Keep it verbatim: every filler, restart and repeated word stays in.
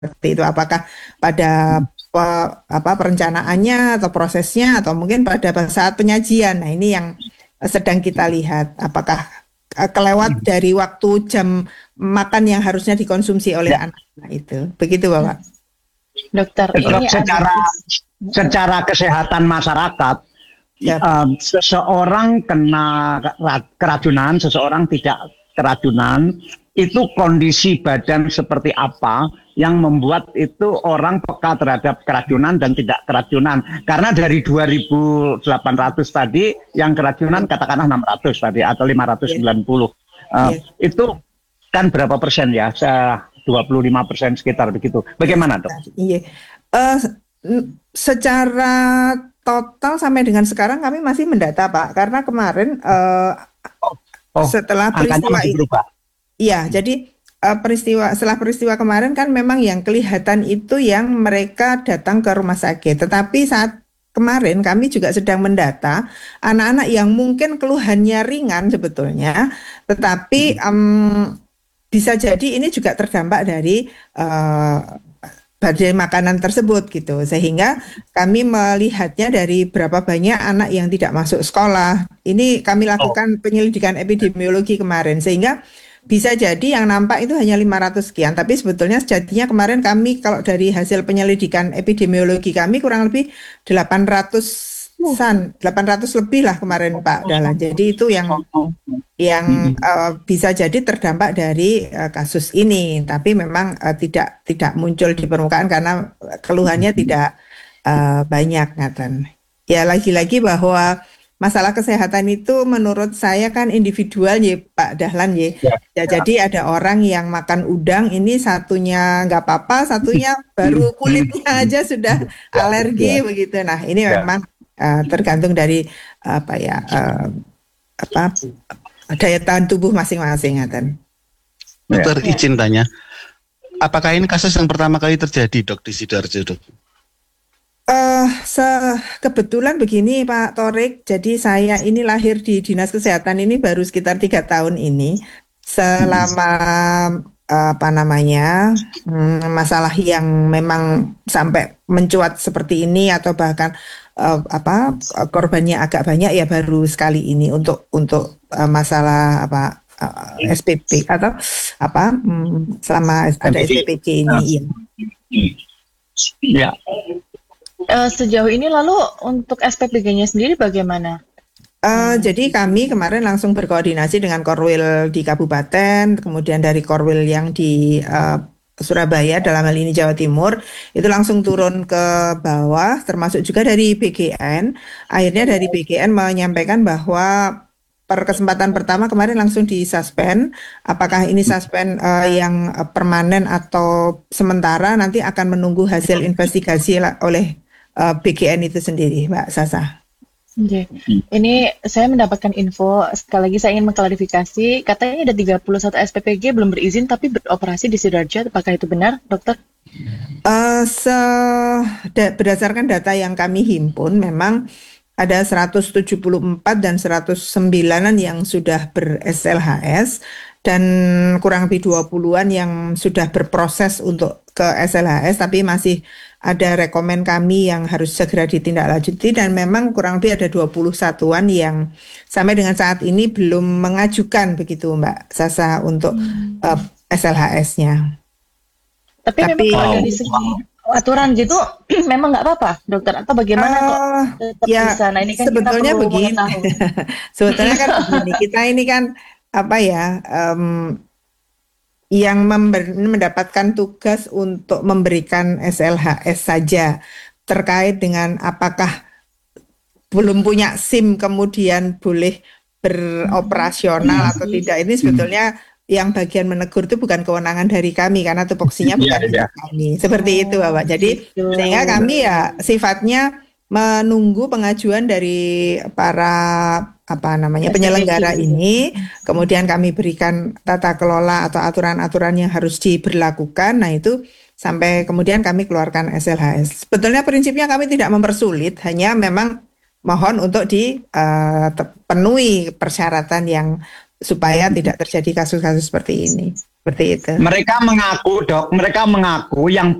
seperti itu. Apakah pada pe, apa perencanaannya atau prosesnya atau mungkin pada saat penyajian. Nah, ini yang sedang kita lihat. Apakah kelewat dari waktu jam makan yang harusnya dikonsumsi oleh Ya. anak-anak itu. Begitu, Bapak. Dokter, Dok, ini secara ada secara kesehatan masyarakat, Ya. um, seseorang kena ra- keracunan, seseorang tidak keracunan, itu kondisi badan seperti apa yang membuat itu orang peka terhadap keracunan dan tidak keracunan. Karena dari dua ribu delapan ratus tadi, yang keracunan katakanlah enam ratus tadi atau lima ratus sembilan puluh. Uh, Yes. Itu kan berapa persen ya? Se- dua puluh lima persen sekitar begitu. Bagaimana, Dok? Iya. Eh, n- secara total sampai dengan sekarang kami masih mendata, Pak, karena kemarin eh, Oh, setelah angkanya peristiwa masih itu, berubah. iya, jadi eh, peristiwa setelah peristiwa kemarin kan memang yang kelihatan itu yang mereka datang ke rumah sakit. Tetapi saat kemarin kami juga sedang mendata anak-anak yang mungkin keluhannya ringan sebetulnya, tetapi em, bisa jadi ini juga terdampak dari eh, badai makanan tersebut gitu. Sehingga kami melihatnya dari berapa banyak anak yang tidak masuk sekolah. Ini kami lakukan penyelidikan epidemiologi kemarin sehingga bisa jadi yang nampak itu hanya lima ratus sekian, tapi sebetulnya sejatinya kemarin kami kalau dari hasil penyelidikan epidemiologi kami kurang lebih delapan ratusan, delapan ratus lebih lah kemarin Pak Dahlan. Jadi itu yang yang uh, bisa jadi terdampak dari uh, kasus ini, tapi memang uh, tidak tidak muncul di permukaan karena keluhannya tidak uh, banyak, ngaten. Ya lagi-lagi bahwa masalah kesehatan itu menurut saya kan individual ya Pak Dahlan ya. Ya, Ya, jadi ada orang yang makan udang ini satunya nggak apa-apa, satunya baru kulitnya aja sudah alergi begitu. Nah ini Ya. memang uh, tergantung dari apa ya uh, apa daya tahan tubuh masing-masing, ngaten. Dokter Ya. izin tanya, apakah ini kasus yang pertama kali terjadi, Dok, di Sidoarjo, Dok? Eh, se- kebetulan begini Pak Torik, jadi saya ini lahir di Dinas Kesehatan ini baru sekitar tiga tahun ini. Selama eh, apa namanya hmm, masalah yang memang sampai mencuat seperti ini atau bahkan eh, apa eh, korbannya agak banyak ya baru sekali ini untuk untuk eh, masalah apa eh, S P P atau apa hmm, selama ada S P P C ini ya. Ya. Eh, sejauh ini lalu untuk S P P G-nya sendiri bagaimana? Uh, jadi kami kemarin langsung berkoordinasi dengan Korwil di Kabupaten, kemudian dari Korwil yang di uh, Surabaya dalam hal ini Jawa Timur, itu langsung turun ke bawah, termasuk juga dari B G N. Akhirnya dari B G N menyampaikan bahwa per kesempatan pertama kemarin langsung disuspend. Apakah ini suspend uh, yang uh, permanen atau sementara nanti akan menunggu hasil investigasi la- oleh uh, B G N itu sendiri, Mbak Sasa. Oke. Ini saya mendapatkan info, sekali lagi saya ingin mengklarifikasi, katanya ada tiga puluh satu S P P G belum berizin tapi beroperasi di Sidoarjo, apakah itu benar, dokter? Uh, se- da- berdasarkan data yang kami himpun, memang ada seratus tujuh puluh empat dan seratus sembilan yang sudah ber-S L H S dan kurang lebih dua puluhan yang sudah berproses untuk ke S L H S, tapi masih ada rekomen kami yang harus segera ditindaklanjuti dan memang kurang lebih ada dua puluh satuan yang sampai dengan saat ini belum mengajukan begitu Mbak Sasa untuk uh, S L H S-nya. Tapi, Tapi- memang kalau dari segi aturan gitu memang nggak apa-apa, dokter, atau bagaimana kok Eh, tetap ya, bisa? Nah ini kan sebetulnya kita perlu begini, mengetahui. sebetulnya kan begini, kita ini kan apa ya, em, yang member- mendapatkan tugas untuk memberikan S L H S saja terkait dengan apakah belum punya SIM kemudian boleh beroperasional atau tidak. Ini sebetulnya yang bagian menegur itu bukan kewenangan dari kami karena tupoksinya bukan Iya, dari iya. kami. Seperti itu, Bapak. Jadi gitu. sehingga kami ya sifatnya menunggu pengajuan dari para apa namanya S P P G penyelenggara gitu. ini, kemudian kami berikan tata kelola atau aturan-aturan yang harus diberlakukan. Nah itu sampai kemudian kami keluarkan S L H S. Sebetulnya prinsipnya kami tidak mempersulit, hanya memang mohon untuk dipenuhi persyaratan yang supaya tidak terjadi kasus-kasus seperti ini. Seperti itu. Mereka mengaku, Dok, mereka mengaku yang